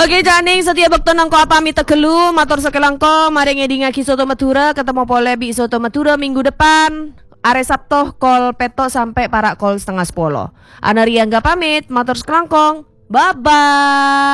Oke janing setia bekto nangko apa mita gelu matur sekelangko mari ngedinga Soto Madura ketemu pole bi Soto Madura minggu depan. Are Sabtu kol peto sampai para kol setengah 10. Ana Riangga pamit matur sekelangkong. Bye bye.